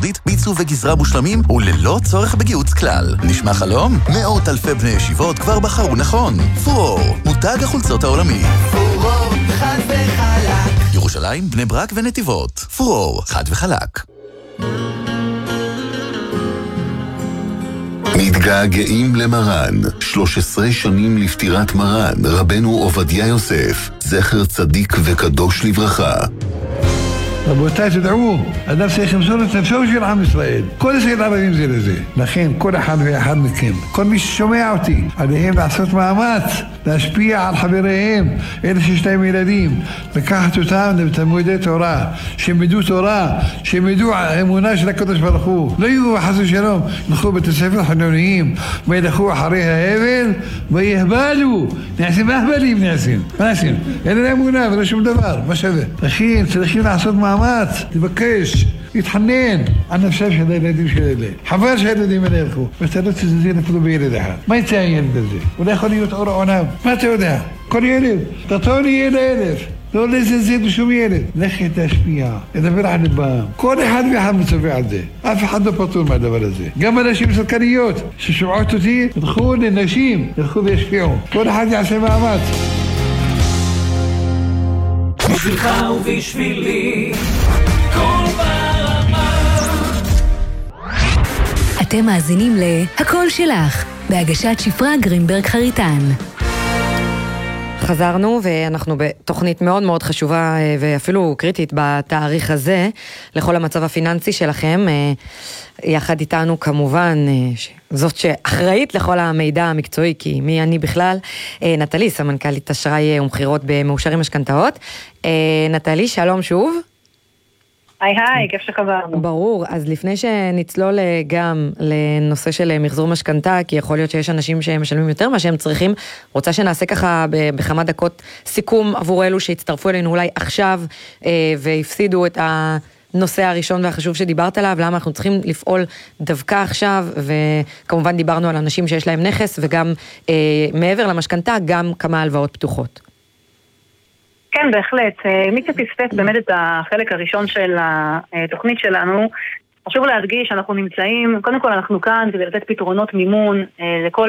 אקורדית, בעיצוב וגזרה מושלמים וללא צורך בגיוץ כלל. נשמע חלום? מאות אלפי בני ישיבות כבר בחרו נכון. פורור, מותג החולצות העולמי. פורור, חד וחלק. ירושלים, בני ברק ונתיבות. פורור, חד וחלק. מתגעגעים למרן, 13 שנים לפטירת מרן, רבנו עובדיה יוסף, זכר צדיק וקדוש לברכה. רבותיי, תדעו, אדם צריך למסור את נפשו בשביל עם ישראל. כל ישראל ערבים זה לזה. לכן, כל אחד ואחד מכם, כל מי ששומע אותי, עליהם לעשות מאמץ, להשפיע על חבריהם, אלה שיש להם ילדים, לקחת אותם לתלמודי תורה, שילמדו תורה, שילמדו האמונה של הקדוש ברוך הוא. לא יהיו חס ושלום, ילכו בתי ספר חילוניים, וילכו אחרי ההבל, ויהבלו. נעשים אהבלים, נעשים. מה נעשים? אין להם אמונה ולא שום דבר. מה שווה? לכן, צריכים לעשות מאמץ, לבקש, להתחנן על נפשם של הילדים של אלה. חבל שהילדים האלה ילכו, ואתה לא תזזין אפילו בילד אחד. מה יצא הילד הזה? אולי יכול להיות אור העולם. מה אתה יודע? כל ילד, תתון ילד 1,000. לא לזלזל בשום ילד. לכי תשפיע, לדבר על ליבם. כל אחד ואחד מצווה על זה. אף אחד לא פטור מהדבר הזה. גם אנשים סלקניות ששומעות אותי, ילכו לנשים, ילכו וישפיעו. כל אחד יעשה מאמץ. בשבילך ובשבילי כל ברמה. אתם מאזינים להקול שלך בהגשת שפרה גרינברג חריטן. חזרנו ואנחנו בתוכנית מאוד מאוד חשובה ואפילו קריטית בתאריך הזה לכל המצב הפיננסי שלכם. יחד איתנו כמובן זאת שאחראית לכל המידע המקצועי, כי מי אני בכלל? נטלי, סמנכ"לית אשראי ומחירות במאושרים משכנתאות. נטלי, שלום שוב. היי, כיף שחזרנו. ברור, אז לפני שנצלול גם לנושא של מחזור משכנתה, כי יכול להיות שיש אנשים שמשלמים יותר מה שהם צריכים, רוצה שנעשה ככה בכמה דקות סיכום עבור אלו שהצטרפו אלינו אולי עכשיו והפסידו את הנושא הראשון והחשוב שדיברת עליו, למה אנחנו צריכים לפעול דווקא עכשיו, וכמובן דיברנו על אנשים שיש להם נכס, וגם מעבר למשכנתה גם כמה הלוואות פתוחות. כן, בהחלט. מי שפספס באמת את החלק הראשון של התוכנית שלנו, חשוב להדגיש שאנחנו נמצאים, קודם כל אנחנו כאן כדי לתת פתרונות מימון לכל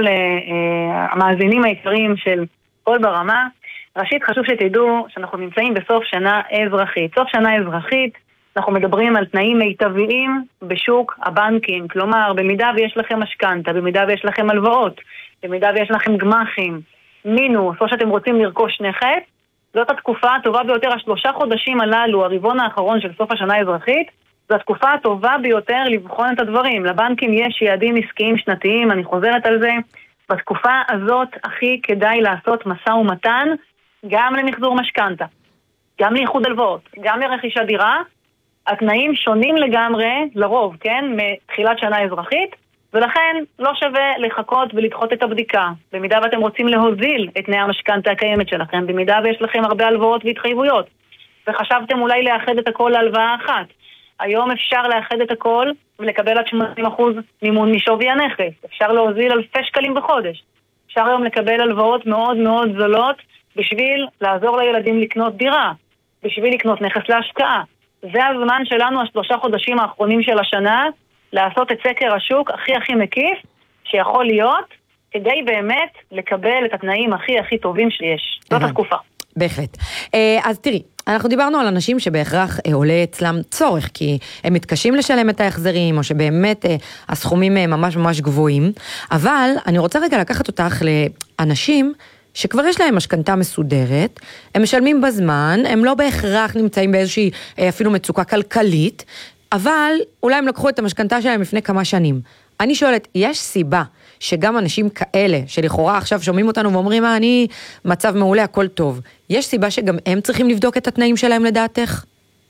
המאזינים העיקריים של כל ברמה. ראשית, חשוב שתדעו שאנחנו נמצאים בסוף שנה אזרחית. סוף שנה אזרחית, אנחנו מדברים על תנאים מיטביים בשוק הבנקים. כלומר, במידה ויש לכם משכנתה, במידה ויש לכם הלוואות, במידה ויש לכם גמחים, מינוס, או שאתם רוצים לרכוש נכס, זאת התקופה הטובה ביותר. 3 חודשים הללו, הרבעון האחרון של סוף השנה האזרחית, זו התקופה הטובה ביותר לבחון את הדברים. לבנקים יש יעדים עסקיים שנתיים, אני חוזרת על זה. בתקופה הזאת הכי כדאי לעשות משא ומתן, גם למחזור משכנתה, גם לאיחוד הלוואות, גם לרכישת דירה. התנאים שונים לגמרי, לרוב, כן, מתחילת שנה אזרחית, ולכן לא שווה לחכות ולדחות את הבדיקה. במידה ואתם רוצים להוזיל את תנאי המשכנתה הקיימת שלכם, במידה ויש לכם הרבה הלוואות והתחייבויות, וחשבתם אולי לאחד את הכל להלוואה אחת, היום אפשר לאחד את הכל ולקבל עד 80% מימון משווי הנכס. אפשר להוזיל אלפי שקלים בחודש. אפשר היום לקבל הלוואות מאוד מאוד זולות בשביל לעזור לילדים לקנות דירה, בשביל לקנות נכס להשקעה. זה הזמן שלנו, 3 חודשים האחרונים של השנה, לעשות את סקר השוק הכי מקיף שיכול להיות, כדי באמת לקבל את התנאים הכי טובים שיש. זאת התקופה. בהחלט. אז תראי, אנחנו דיברנו על אנשים שבהכרח עולה אצלם צורך, כי הם מתקשים לשלם את ההחזרים, או שבאמת הסכומים ממש ממש גבוהים, אבל אני רוצה רגע לקחת אותך לאנשים שכבר יש להם משכנתה מסודרת, הם משלמים בזמן, הם לא בהכרח נמצאים באיזושהי אפילו מצוקה כלכלית, אבל אולי הם לקחו את המשכנתה שלהם לפני כמה שנים. אני שואלת, יש סיבה שגם אנשים כאלה, שלכאורה עכשיו שומעים אותנו ואומרים, אני מצב מעולה, הכל טוב, יש סיבה שגם הם צריכים לבדוק את התנאים שלהם לדעתך?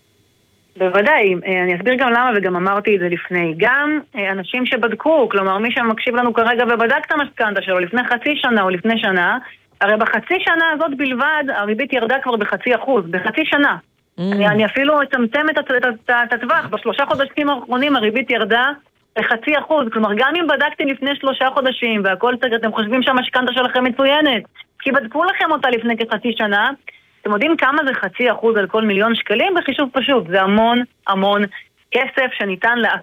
בוודאי, אני אסביר גם למה, וגם אמרתי את זה לפני. גם אנשים שבדקו, כלומר מי שמקשיב לנו כרגע ובדק את המשכנתה שלו לפני חצי שנה או לפני שנה, הרי בחצי שנה הזאת בלבד הריבית ירדה כבר ב0.5%, בחצי שנה. אני אפילו אצמצם את הטווח. ב3 חודשים האחרונים הריבית ירדה ב0.5%. כלומר, גם אם בדקתם לפני 3 חודשים והכל אתם חושבים שהמשכנתה שלכם מצוינת, כי בדקו לכם אותה לפני כחצי שנה, אתם יודעים כמה זה 0.5% על כל 1,000,000 שקלים? בחישוב פשוט. זה המון כסף שניתן